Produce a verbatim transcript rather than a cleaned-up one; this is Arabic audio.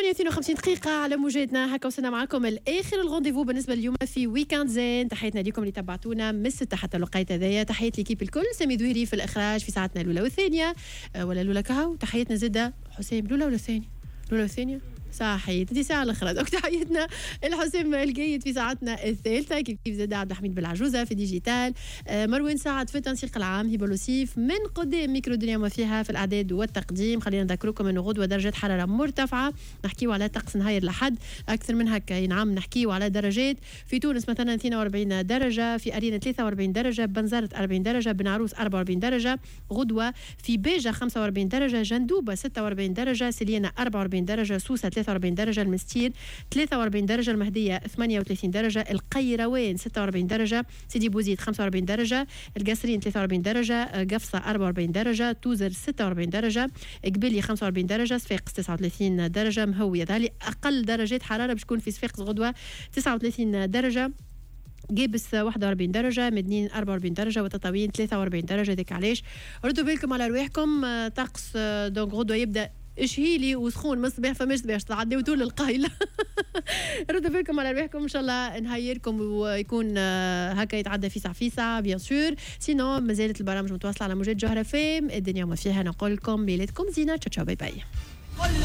ثمانية واثنين وخمسين دقيقة على موجاتنا. هكا وصلنا معكم الآخر الغونديفو بالنسبة اليوم في ويكاند زين. تحياتنا لكم اللي تبعتونا من الستة حتى الوقت هذايا. تحيات ليكيب الكل، سامي دويري في الإخراج في ساعتنا الأولى والثانية، ولا الأولى كهو. تحياتنا زادة حسام الأولى ولا الثانية؟ الأولى والثانية صحيت دي ساعة الأخرى. دوك تحياتنا الحسام الجيد في ساعتنا الثالثة، كيف كيف زاد عبد الحميد بالعجوزة في ديجيتال، مروان سعد في التنسيق العام، هبة لوسيف من قدام ميكرو دنيا ما فيها في الإعداد والتقديم. خلينا نذكركم أنه غدوة درجة حرارة مرتفعة، نحكيو على طقس نهاية الأحد أكثر من هكا. نعم نحكيو على درجات في تونس مثلا اثنين وأربعين درجة، في أرينا ثلاثة وأربعين درجة، بنزرت أربعين درجة، بن عروس أربعة وأربعين درجة. غدوة في بيجة خمسة وأربعين درجة، جندوبة ستة وأربعين درجة، سليانة أربعة وأربعين درجة، سوسة ثلاثة وأربعين درجة، المستير ثلاثة وأربعين درجة، المهدية ثمانية وثلاثين درجة، القيروان ستة وأربعين درجة، سيدي بوزيد خمسة وأربعين درجة، القصرين ثلاثة وأربعين درجة، قفصة أربعة وأربعين درجة، توزر ستة وأربعين درجة، قبيلي خمسة وأربعين درجة، صفاقس تسعة وثلاثين درجة مهوية. هذه أقل درجات حرارة باش تكون في صفاقس غدوة تسعة وثلاثين درجة، جيبس واحد وأربعين درجة، مدنين أربعة وأربعين درجة، وتطاوين ثلاثة وأربعين درجة. ذيك علاش ردوا بالكم على رواحكم. طقس دونك غدوة يبدأ شهيلي وسخون من الصباح، فماش باش تعديو طول القايله. ردوا بالكم على رواحكم، ان شاء الله نهيركم ويكون هكا يتعدى في ساعه في ساعه بيان سور. سينو مازالت البرامج متواصله على موجات جوهره فام الدنيا وما فيها. نقول لكم ليلتكم زينه، تشاو باي باي.